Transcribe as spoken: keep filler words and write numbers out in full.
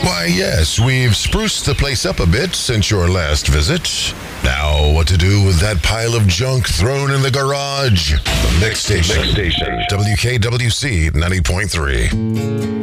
Why, yes, we've spruced the place up a bit since your last visit. Now, what to do with that pile of junk thrown in the garage? The Mix Station. Mix Station. W K W C ninety point three.